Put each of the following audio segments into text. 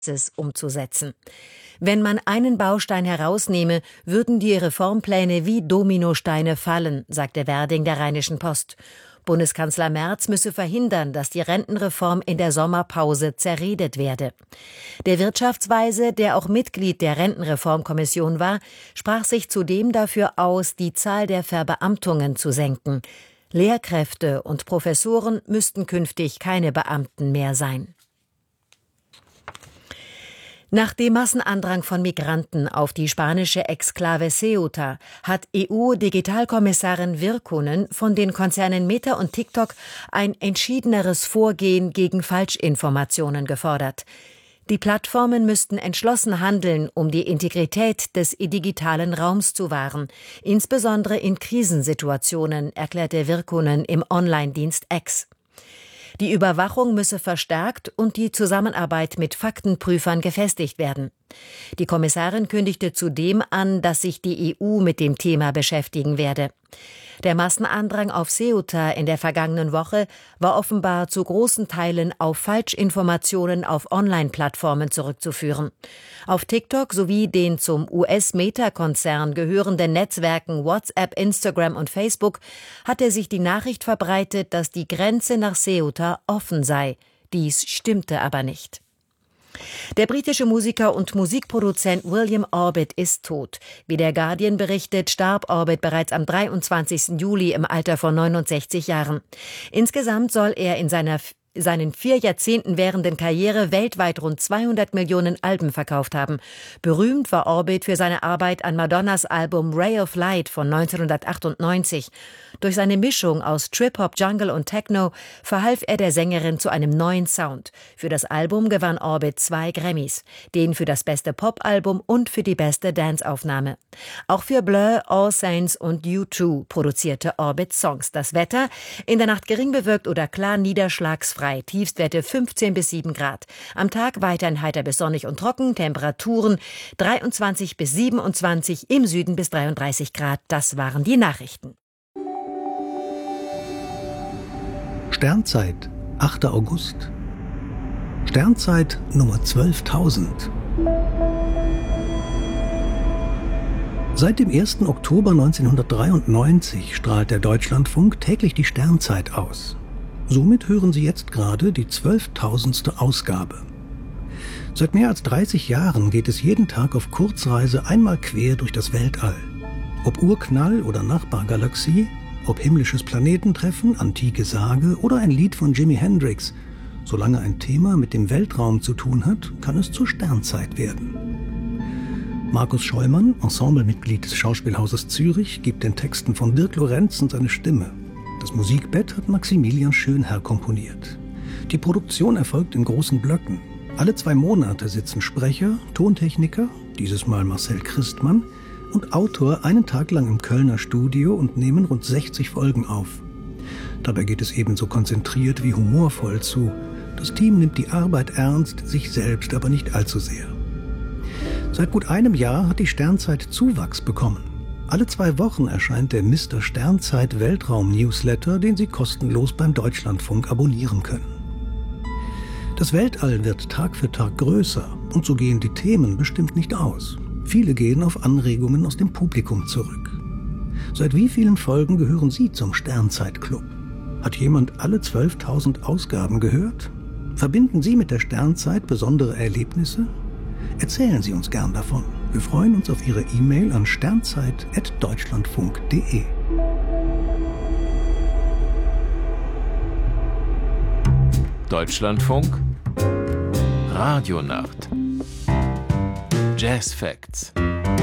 umzusetzen. Wenn man einen Baustein herausnehme, würden die Reformpläne wie Dominosteine fallen, sagte Werding der Rheinischen Post. Bundeskanzler Merz müsse verhindern, dass die Rentenreform in der Sommerpause zerredet werde. Der Wirtschaftsweise, der auch Mitglied der Rentenreformkommission war, sprach sich zudem dafür aus, die Zahl der Verbeamtungen zu senken. Lehrkräfte und Professoren müssten künftig keine Beamten mehr sein. Nach dem Massenandrang von Migranten auf die spanische Exklave Ceuta hat EU-Digitalkommissarin Virkkunen von den Konzernen Meta und TikTok ein entschiedeneres Vorgehen gegen Falschinformationen gefordert. Die Plattformen müssten entschlossen handeln, um die Integrität des digitalen Raums zu wahren, insbesondere in Krisensituationen, erklärte Virkkunen im Online-Dienst X. Die Überwachung müsse verstärkt und die Zusammenarbeit mit Faktenprüfern gefestigt werden. Die Kommissarin kündigte zudem an, dass sich die EU mit dem Thema beschäftigen werde. Der Massenandrang auf Ceuta in der vergangenen Woche war offenbar zu großen Teilen auf Falschinformationen auf Online-Plattformen zurückzuführen. Auf TikTok sowie den zum US-Meta-Konzern gehörenden Netzwerken WhatsApp, Instagram und Facebook hatte sich die Nachricht verbreitet, dass die Grenze nach Ceuta offen sei. Dies stimmte aber nicht. Der britische Musiker und Musikproduzent William Orbit ist tot. Wie der Guardian berichtet, starb Orbit bereits am 23. Juli im Alter von 69 Jahren. Insgesamt soll er in seinen 4 Jahrzehnten währenden Karriere weltweit rund 200 Millionen Alben verkauft haben. Berühmt war Orbit für seine Arbeit an Madonnas Album Ray of Light von 1998. Durch seine Mischung aus Trip-Hop, Jungle und Techno verhalf er der Sängerin zu einem neuen Sound. Für das Album gewann Orbit 2 Grammys, den für das beste Pop-Album und für die beste Dance-Aufnahme. Auch für Blur, All Saints und U2 produzierte Orbit Songs. Das Wetter: in der Nacht gering bewölkt oder klar niederschlagsfrei. Tiefstwerte 15 bis 7 Grad. Am Tag weiterhin heiter bis sonnig und trocken. Temperaturen 23 bis 27, im Süden bis 33 Grad. Das waren die Nachrichten. Sternzeit, 8. August. Sternzeit Nummer 12.000. Seit dem 1. Oktober 1993 strahlt der Deutschlandfunk täglich die Sternzeit aus. Somit hören Sie jetzt gerade die 12.000. Ausgabe. Seit mehr als 30 Jahren geht es jeden Tag auf Kurzreise einmal quer durch das Weltall. Ob Urknall oder Nachbargalaxie, ob himmlisches Planetentreffen, antike Sage oder ein Lied von Jimi Hendrix. Solange ein Thema mit dem Weltraum zu tun hat, kann es zur Sternzeit werden. Markus Scheumann, Ensemblemitglied des Schauspielhauses Zürich, gibt den Texten von Dirk Lorenzen seine Stimme. Das Musikbett hat Maximilian Schönherr komponiert. Die Produktion erfolgt in großen Blöcken. Alle 2 Monate sitzen Sprecher, Tontechniker, dieses Mal Marcel Christmann, und Autor einen Tag lang im Kölner Studio und nehmen rund 60 Folgen auf. Dabei geht es ebenso konzentriert wie humorvoll zu. Das Team nimmt die Arbeit ernst, sich selbst aber nicht allzu sehr. Seit gut einem Jahr hat die Sternzeit Zuwachs bekommen. Alle 2 Wochen erscheint der Mr. Sternzeit Weltraum-Newsletter, den Sie kostenlos beim Deutschlandfunk abonnieren können. Das Weltall wird Tag für Tag größer und so gehen die Themen bestimmt nicht aus. Viele gehen auf Anregungen aus dem Publikum zurück. Seit wie vielen Folgen gehören Sie zum Sternzeit-Club? Hat jemand alle 12.000 Ausgaben gehört? Verbinden Sie mit der Sternzeit besondere Erlebnisse? Erzählen Sie uns gern davon. Wir freuen uns auf Ihre E-Mail an sternzeit@deutschlandfunk.de. Deutschlandfunk Radionacht Jazz Facts.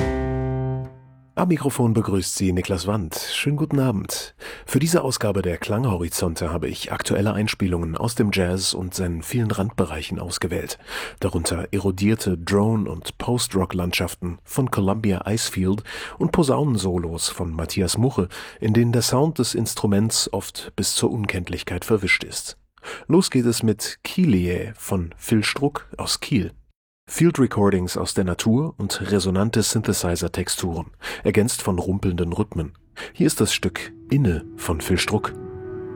Am Mikrofon begrüßt Sie Niklas Wandt. Schönen guten Abend. Für diese Ausgabe der Klanghorizonte habe ich aktuelle Einspielungen aus dem Jazz und seinen vielen Randbereichen ausgewählt. Darunter erodierte Drone- und Post-Rock-Landschaften von Columbia Icefield und Posaunensolos von Matthias Muche, in denen der Sound des Instruments oft bis zur Unkenntlichkeit verwischt ist. Los geht es mit Kielie von Phil Struck aus Kiel. Field Recordings aus der Natur und resonante Synthesizer-Texturen, ergänzt von rumpelnden Rhythmen. Hier ist das Stück Inne von Phil Struck.